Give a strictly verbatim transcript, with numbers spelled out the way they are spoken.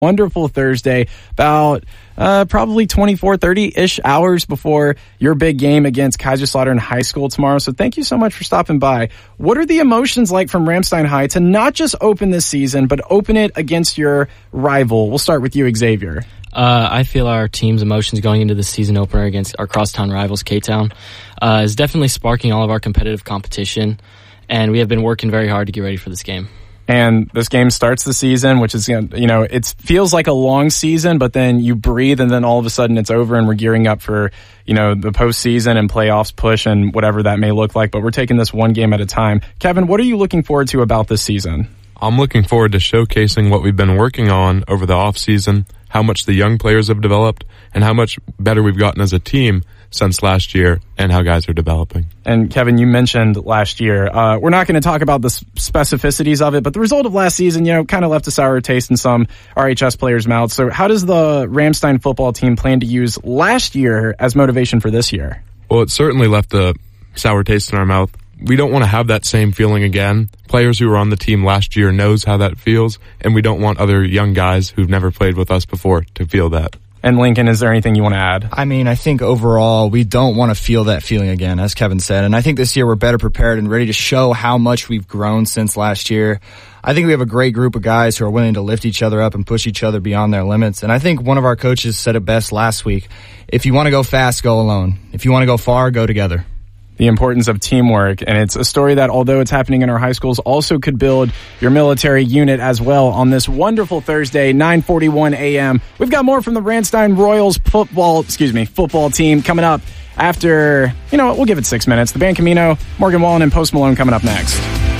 wonderful Thursday, about uh, probably twenty-four, thirty-ish hours before your big game against Kaiserslautern High School tomorrow. So thank you so much for stopping by. What are the emotions like from Ramstein High to not just open this season, but open it against your rival? We'll start with you, Xavier. Uh, I feel our team's emotions going into the season opener against our crosstown rivals, K-Town, uh, is definitely sparking all of our competitive competition, and we have been working very hard to get ready for this game. And this game starts the season, which is, you know, it feels like a long season, but then you breathe and then all of a sudden it's over and we're gearing up for, you know, the postseason and playoffs push and whatever that may look like. But we're taking this one game at a time. Kevin, what are you looking forward to about this season? I'm looking forward to showcasing what we've been working on over the off season, how much the young players have developed, and how much better we've gotten as a team since last year, and how guys are developing. And Kevin, you mentioned last year. Uh, we're not going to talk about the specificities of it, but the result of last season, you know, kind of left a sour taste in some R H S players' mouths. So how does the Ramstein football team plan to use last year as motivation for this year? Well, it certainly left a sour taste in our mouth. We don't want to have that same feeling again. Players who were on the team last year knows how that feels, and we don't want other young guys who've never played with us before to feel that. And Lincoln, is there anything you want to add? I mean, I think overall we don't want to feel that feeling again, as Kevin said. And I think this year we're better prepared and ready to show how much we've grown since last year. I think we have a great group of guys who are willing to lift each other up and push each other beyond their limits. And I think one of our coaches said it best last week. If you want to go fast, go alone. If you want to go far, go together. The importance of teamwork, and it's a story that, although it's happening in our high schools, also could build your military unit as well on this wonderful Thursday, nine forty-one a.m. We've got more from the Ramstein Royals football, excuse me, football team coming up after, you know what, we'll give it six minutes. The Band Camino, Morgan Wallen, and Post Malone coming up next.